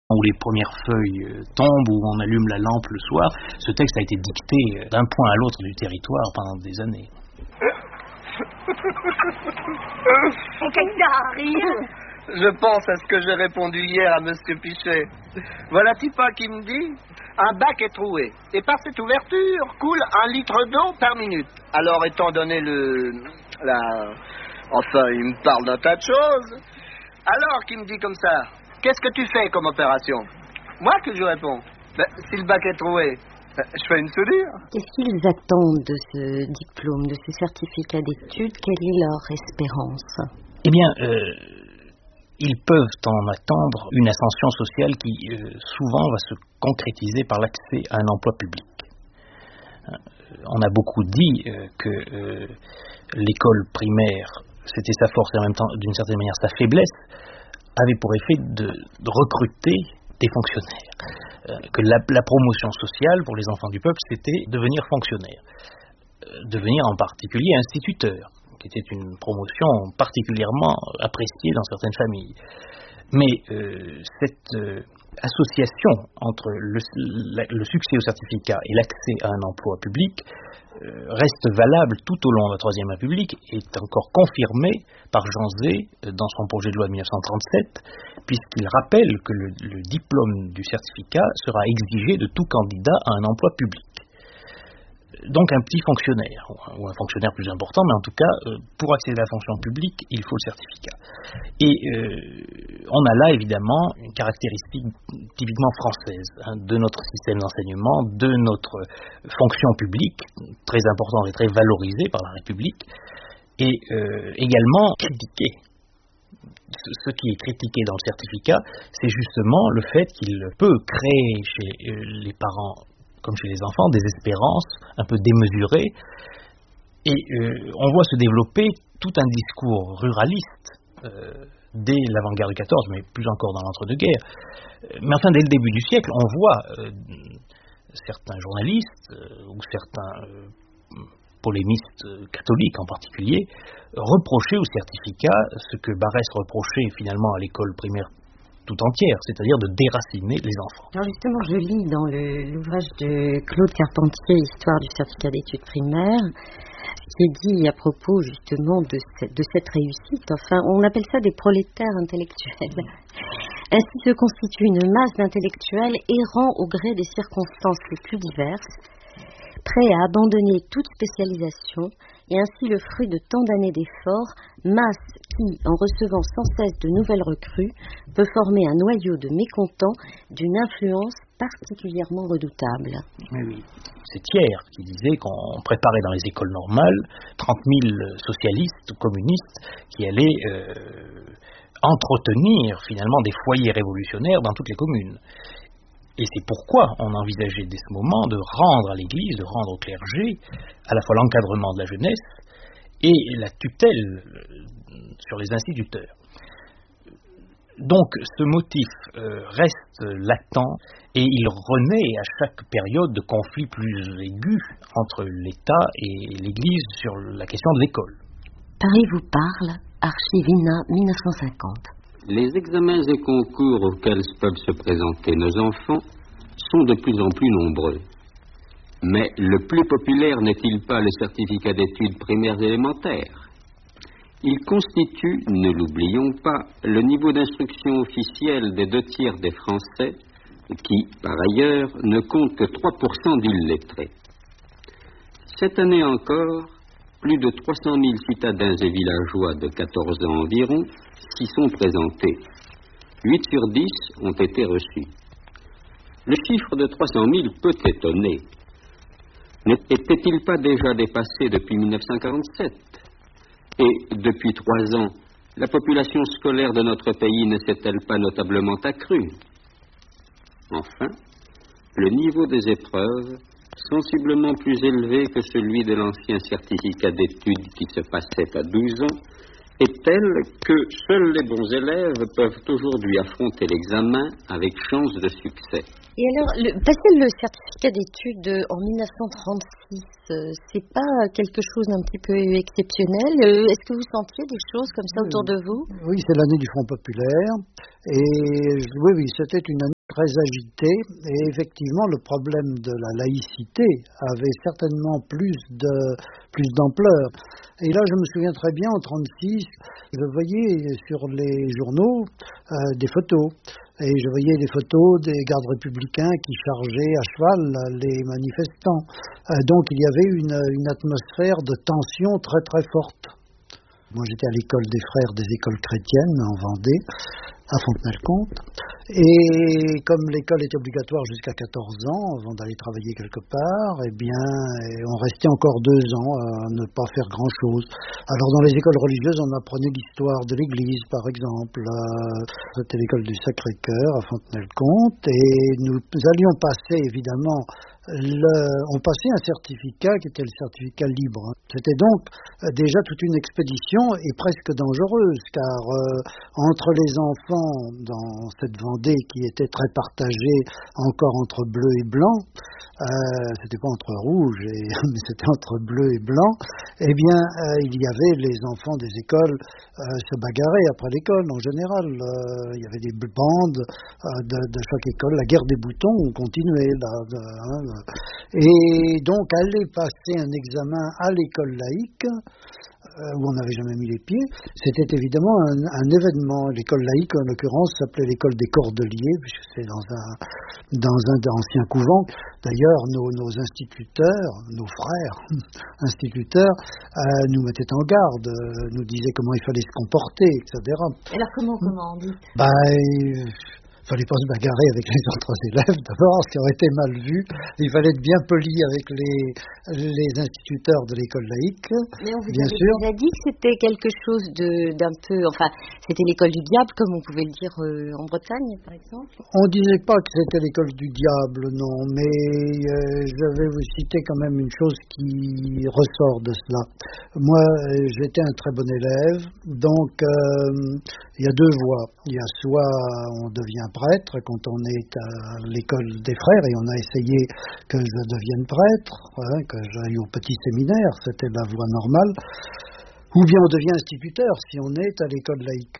où les premières feuilles tombent, où on allume la lampe le soir. Ce texte a été dicté d'un point à l'autre du territoire pendant des années. Et qu'est-ce que t'as à rire? Je pense à ce que j'ai répondu hier à Monsieur Pichet. Voilà Tipa qui me dit: un bac est troué, et par cette ouverture coule 1 litre d'eau par minute. Alors, étant donné Enfin, il me parle d'un tas de choses. Alors, qui me dit comme ça: qu'est-ce que tu fais comme opération? Moi que je réponds: si le bac est troué, je fais une soudure. Qu'est-ce qu'ils attendent de ce diplôme, de ce certificat d'études? Quelle est leur espérance? Eh bien, ils peuvent en attendre une ascension sociale qui, souvent, va se concrétiser par l'accès à un emploi public. On a beaucoup dit que l'école primaire, c'était sa force et en même temps, d'une certaine manière, sa faiblesse, avait pour effet de recruter des fonctionnaires. Que la promotion sociale pour les enfants du peuple, c'était devenir fonctionnaire. Devenir en particulier instituteur, qui était une promotion particulièrement appréciée dans certaines familles. Mais cette association entre le succès au certificat et l'accès à un emploi public reste valable tout au long de la Troisième République et est encore confirmée par Jean Zay dans son projet de loi de 1937, puisqu'il rappelle que le diplôme du certificat sera exigé de tout candidat à un emploi public. Donc un petit fonctionnaire, ou un fonctionnaire plus important, mais en tout cas, pour accéder à la fonction publique, il faut le certificat. Et on a là évidemment une caractéristique typiquement française de notre système d'enseignement, de notre fonction publique, très importante et très valorisée par la République, et également critiquée. Ce qui est critiqué dans le certificat, c'est justement le fait qu'il peut créer chez les parents comme chez les enfants, des espérances un peu démesurées, et on voit se développer tout un discours ruraliste dès l'avant-guerre de 14, mais plus encore dans l'entre-deux-guerres. Mais enfin, dès le début du siècle, on voit certains journalistes, ou certains polémistes catholiques en particulier, reprocher au certificat ce que Barès reprochait finalement à l'école primaire tout entière, c'est-à-dire de déraciner les enfants. Alors justement, je lis dans l'ouvrage de Claude Carpentier, Histoire du certificat d'études primaires, ce qui est dit à propos justement de cette réussite. Enfin, on appelle ça des prolétaires intellectuels. Ainsi se constitue une masse d'intellectuels errant au gré des circonstances les plus diverses, prêts à abandonner toute spécialisation, et ainsi le fruit de tant d'années d'efforts, masse qui, en recevant sans cesse de nouvelles recrues, peut former un noyau de mécontents d'une influence particulièrement redoutable. Oui. C'est Thiers qui disait qu'on préparait dans les écoles normales 30 000 socialistes ou communistes qui allaient entretenir finalement des foyers révolutionnaires dans toutes les communes. Et c'est pourquoi on envisageait dès ce moment de rendre à l'Église, de rendre au clergé, à la fois l'encadrement de la jeunesse et la tutelle sur les instituteurs. Donc ce motif reste latent et il renaît à chaque période de conflits plus aigus entre l'État et l'Église sur la question de l'école. Paris vous parle, Archivina 1950. Les examens et concours auxquels peuvent se présenter nos enfants sont de plus en plus nombreux. Mais le plus populaire n'est-il pas le certificat d'études primaires élémentaires? Il constitue, ne l'oublions pas, le niveau d'instruction officiel des 2/3 des Français qui, par ailleurs, ne comptent que 3% d'illettrés. Cette année encore, plus de 300 000 citadins et villageois de 14 ans environ s'y sont présentés. 8 sur 10 ont été reçus. Le chiffre de 300 000 peut étonner. N'était-il pas déjà dépassé depuis 1947? Et depuis 3 ans, la population scolaire de notre pays ne s'est-elle pas notablement accrue? Enfin, le niveau des épreuves, sensiblement plus élevé que celui de l'ancien certificat d'études qui se passait à 12 ans, est tel que seuls les bons élèves peuvent aujourd'hui affronter l'examen avec chance de succès. Et alors, passer le certificat d'études en 1936, c'est pas quelque chose d'un petit peu exceptionnel? Est-ce que vous sentiez des choses comme ça autour de vous? Oui, c'est l'année du Front populaire. Et oui, c'était une année très agité et effectivement le problème de la laïcité avait certainement plus d'ampleur. Et là, je me souviens très bien, en 1936, je voyais sur les journaux des photos. Et je voyais des photos des gardes républicains qui chargeaient à cheval les manifestants. Donc il y avait une atmosphère de tension très très forte. Moi j'étais à l'école des frères des écoles chrétiennes en Vendée, à Fontenay-le-Comte. Et comme l'école était obligatoire jusqu'à 14 ans, avant d'aller travailler quelque part, eh bien, on restait encore 2 ans à ne pas faire grand-chose. Alors dans les écoles religieuses, on apprenait l'histoire de l'Église, par exemple. C'était l'école du Sacré-Cœur à Fontenay-le-Comte, et nous allions passer, évidemment, on passait un certificat qui était le certificat libre. C'était donc déjà toute une expédition et presque dangereuse, car entre les enfants dans cette Vendée qui était très partagée encore entre bleu et blanc, c'était pas entre rouge, mais c'était entre bleu et blanc, eh bien il y avait les enfants des écoles se bagarraient après l'école en général. Il y avait des bandes de chaque école. La guerre des boutons continuait là. Et donc aller passer un examen à l'école laïque, où on n'avait jamais mis les pieds, c'était évidemment un événement. L'école laïque, en l'occurrence, s'appelait l'école des Cordeliers, puisque c'est dans un ancien couvent. D'ailleurs, nos instituteurs, nos frères instituteurs, nous mettaient en garde, nous disaient comment il fallait se comporter, etc. Alors comment dit Il fallait pas se bagarrer avec les autres élèves, d'abord, ce qui aurait été mal vu. Il fallait être bien poli avec les instituteurs de l'école laïque, mais on vous bien sûr. On a dit que c'était quelque chose d'un peu... Enfin, c'était l'école du diable, comme on pouvait le dire en Bretagne, par exemple. On disait pas que c'était l'école du diable, non, mais je vais vous citer quand même une chose qui ressort de cela. Moi, j'étais un très bon élève, donc il y a 2 voies. Il y a soit on devient prêtre quand on est à l'école des frères, et on a essayé que je devienne prêtre, que j'aille au petit séminaire, c'était la voie normale, ou bien on devient instituteur si on est à l'école laïque.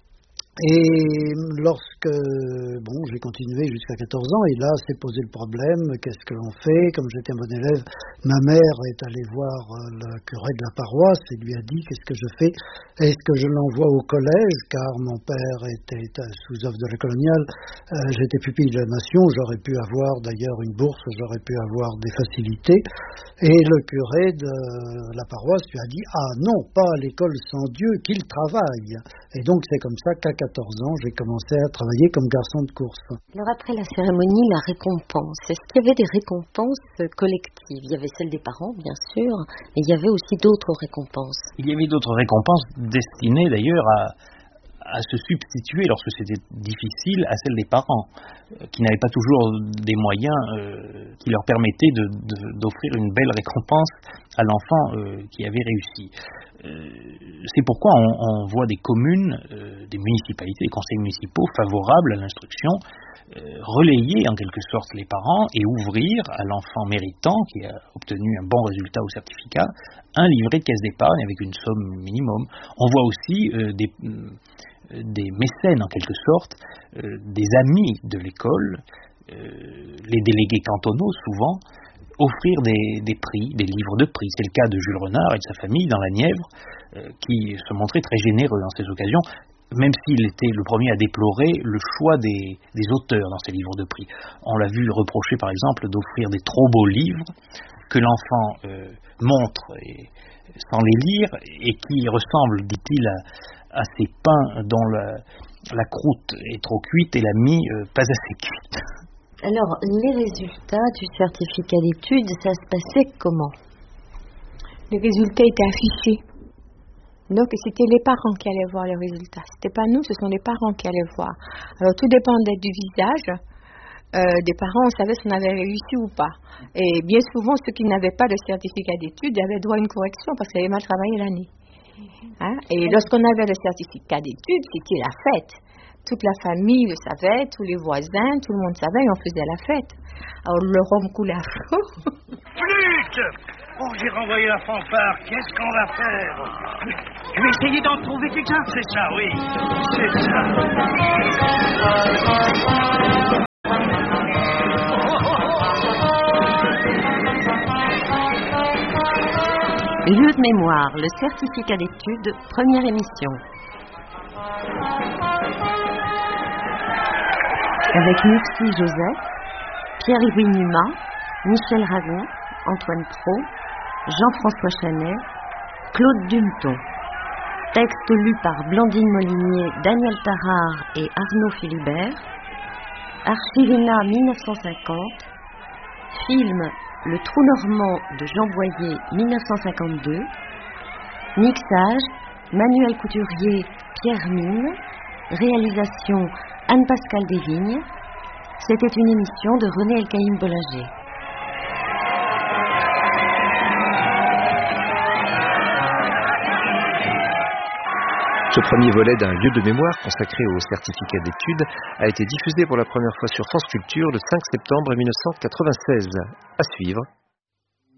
Et lorsque, j'ai continué jusqu'à 14 ans, et là s'est posé le problème, qu'est-ce que l'on fait? Comme j'étais un bon élève, ma mère est allée voir le curé de la paroisse et lui a dit, qu'est-ce que je fais? Est-ce que je l'envoie au collège? Car mon père était sous offre de la coloniale, j'étais pupille de la nation, j'aurais pu avoir d'ailleurs une bourse, j'aurais pu avoir des facilités. Et le curé de la paroisse lui a dit, ah non, pas à l'école sans Dieu, qu'il travaille. Et donc c'est comme ça qu'à 14 ans, j'ai commencé à travailler comme garçon de course. Alors après la cérémonie, la récompense, est-ce qu'il y avait des récompenses collectives? Il y avait celles des parents, bien sûr, mais il y avait aussi d'autres récompenses. Il y avait d'autres récompenses destinées d'ailleurs à se substituer, lorsque c'était difficile, à celles des parents, qui n'avaient pas toujours des moyens qui leur permettaient d'offrir une belle récompense à l'enfant qui avait réussi. C'est pourquoi on voit des communes, des municipalités, des conseils municipaux favorables à l'instruction, relayer en quelque sorte les parents et ouvrir à l'enfant méritant qui a obtenu un bon résultat au certificat un livret de caisse d'épargne avec une somme minimum. On voit aussi des mécènes en quelque sorte, des amis de l'école, les délégués cantonaux souvent, offrir des prix, des livres de prix. C'est le cas de Jules Renard et de sa famille dans la Nièvre, qui se montraient très généreux dans ces occasions, même s'il était le premier à déplorer le choix des auteurs dans ces livres de prix. On l'a vu reprocher par exemple d'offrir des trop beaux livres que l'enfant montre sans les lire et qui ressemblent, dit-il, à ces pains dont la croûte est trop cuite et la mie pas assez cuite. Alors, les résultats du certificat d'études, ça se passait comment? Les résultats étaient affichés. Donc, c'était les parents qui allaient voir les résultats. C'était pas nous, ce sont les parents qui allaient voir. Alors, tout dépendait du visage des parents. On savait si on avait réussi ou pas. Et bien souvent, ceux qui n'avaient pas de certificat d'études avaient droit à une correction parce qu'ils avaient mal travaillé l'année. Hein? Et lorsqu'on avait le certificat d'études, c'était la fête. Toute la famille le savait, tous les voisins, tout le monde savait et on faisait la fête. Alors le rhum coulait à flot. Flûte! Oh, j'ai renvoyé la fanfare, qu'est-ce qu'on va faire? Je vais essayer d'en trouver quelqu'un. C'est ça, oui, c'est ça. Lieu de mémoire, le certificat d'études, première émission. Avec Nupsi Joseph, Pierre-Louis Numa, Michel Ragon, Antoine Pro, Jean-François Chanet, Claude Dumeton. Texte lu par Blandine Molinier, Daniel Tarare et Arnaud Philibert. Archivena 1950. Film Le Trou Normand de Jean Boyer 1952. Mixage Manuel Couturier, Pierre Mine. Réalisation Anne-Pascale Desvignes. C'était une émission de René Elkaïm Bollager. Ce premier volet d'un lieu de mémoire consacré au certificat d'études a été diffusé pour la première fois sur France Culture le 5 septembre 1996. À suivre.